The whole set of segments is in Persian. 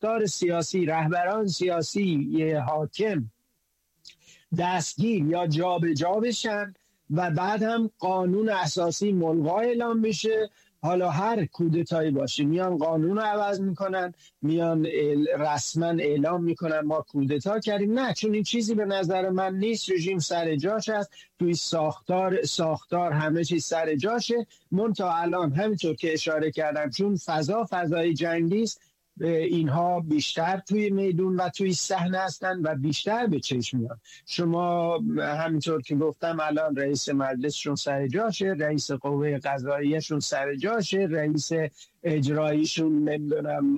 ساختار سیاسی، رهبران سیاسی حاکم دستگیر یا جابجا بشن و بعد هم قانون اساسی ملغا اعلام بشه. حالا هر کودتایی باشه میان قانون رو عوض میکنن، میان رسما اعلام میکنن ما کودتا کردیم. نه، چون این چیزی به نظر من نیست. رژیم سر جاش هست، توی ساختار همه چیز سر جاشه. منتها الان همینطور که اشاره کردم چون فضای جنگی است، اینها بیشتر توی میدون و توی صحنه هستن و بیشتر به چشم میان. شما همینطور که گفتم الان رئیس مجلسشون سر جاشه، رئیس قوه قضاییه‌شون سر جاشه، رئیس اجراییشون نمیدونم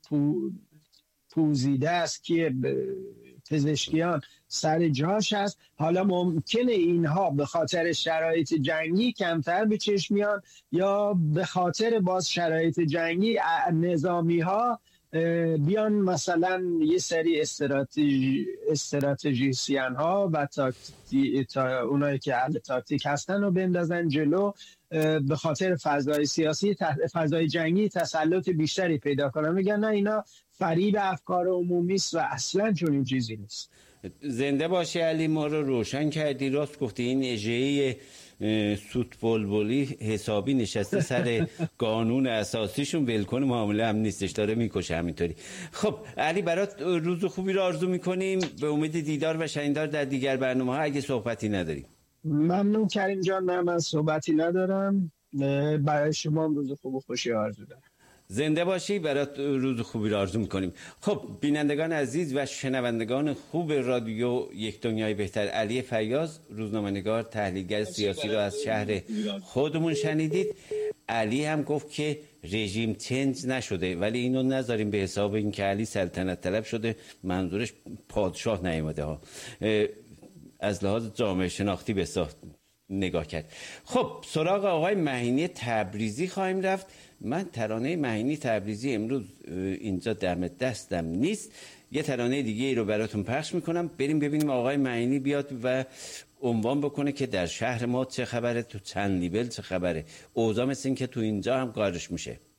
پوزیده است که پزشکیان سر جاش هست. حالا ممکنه اینها به خاطر شرایط جنگی کمتر به چشم میان یا به خاطر باز شرایط جنگی نظامی ها بیان مثلا یه سری استراتژیسین ها و اونایی که اهل تاکتیک هستن رو بندازن جلو، به خاطر فضای سیاسی فضای جنگی تسلط بیشتری پیدا کنن. میگن نه اینا فریب افکار عمومی است و اصلا چون این چیزی نیست. زنده باشی علی، ما رو روشن کردی. راست گفتی این اژه‌ای سوت بلبلی حسابی نشسته سر قانون اساسیشون، ولکن معامله هم نیستش، داره میکشه همینطوری. خب علی، برات روز خوبی رو آرزو میکنیم، به امید دیدار و شنیدار در دیگر برنامه ها اگه صحبتی نداریم. ممنون کریم جان. من صحبتی ندارم، برای شما روز خوب و خوشی آرزو دارم. زنده باشی، برات روز خوبی رو آرزو میکنیم. خب بینندگان عزیز و شنوندگان خوب رادیو یک دنیای بهتر، علی فیاض، روزنامه‌نگار، تحلیلگر سیاسی رو از شهر خودمون شنیدید. علی هم گفت که رژیم چنج نشده، ولی اینو نذاریم به حساب این که علی سلطنت طلب شده. منظورش پادشاه نیامده ها، از لحاظ جامعه شناختی به نگاه کرد. خب سراغ آقای معینی تبریزی خواهیم رفت. من ترانه معینی تبریزی امروز اینجا دم دستم نیست، یه ترانه دیگه ای رو براتون پخش میکنم. بریم ببینیم آقای معینی بیاد و عنوان بکنه که در شهر ما چه خبره، تو چند لیبل چه خبره. اوضاع مثل این که تو اینجا هم قارش میشه.